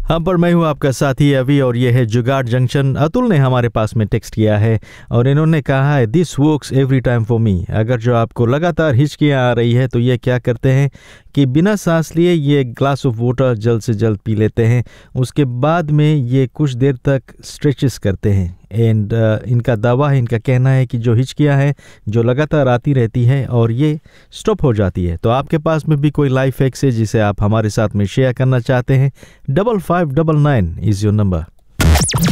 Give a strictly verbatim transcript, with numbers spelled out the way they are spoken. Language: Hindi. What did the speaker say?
हाँ, पर मैं हूँ आपका साथी अभी और ये है जुगाड़ जंक्शन। अतुल ने हमारे पास में टेक्स्ट किया है और इन्होंने कहा है this works every time for me. अगर जो आपको लगातार हिचकियाँ आ रही है तो ये क्या करते हैं कि बिना सांस लिए ये ग्लास ऑफ वाटर जल्द से जल्द पी लेते हैं। उसके बाद में ये कुछ देर तक स्ट्रेचेस करते हैं एंड uh, इनका दावा है, इनका कहना है कि जो हिचकियाँ हैं जो लगातार आती रहती है और ये स्टॉप हो जाती है। तो आपके पास में भी कोई लाइफ हैक्स है जिसे आप हमारे साथ में शेयर करना चाहते हैं? Double five double nine is your number.